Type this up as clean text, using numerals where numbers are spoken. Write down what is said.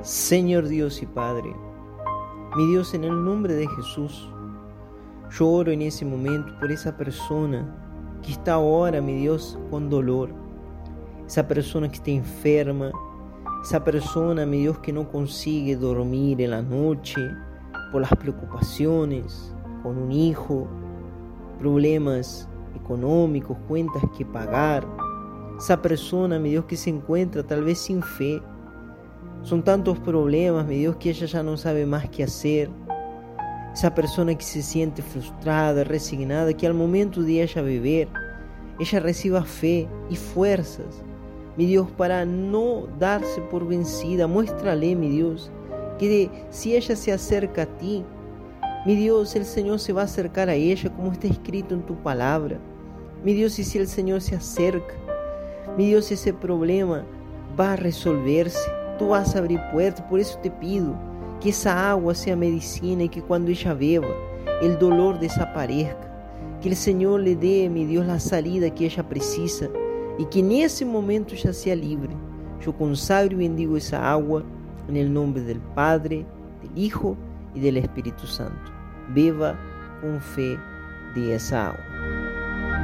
Señor Dios y Padre, mi Dios, en el nombre de Jesús, yo oro en ese momento por esa persona que está ahora, mi Dios, con dolor, esa persona que está enferma, esa persona, mi Dios, que no consigue dormir en la noche por las preocupaciones, con un hijo, problemas económicos, cuentas que pagar, esa persona, mi Dios, que se encuentra tal vez sin fe. Son tantos problemas, mi Dios, que ella ya no sabe más qué hacer. Esa persona que se siente frustrada, resignada, que al momento de ella beber, ella reciba fe y fuerzas, mi Dios, para no darse por vencida. Muéstrale, mi Dios, que si ella se acerca a ti, mi Dios, el Señor se va a acercar a ella, como está escrito en tu palabra. Mi Dios, y si el Señor se acerca, mi Dios, ese problema va a resolverse. Tú vas a abrir puertas. Por eso te pido que esa agua sea medicina y que cuando ella beba, el dolor desaparezca. Que el Señor le dé, mi Dios, la salida que ella precisa y que en ese momento ella sea libre. Yo consagro y bendigo esa agua en el nombre del Padre, del Hijo y del Espíritu Santo. Beba con fe de esa agua.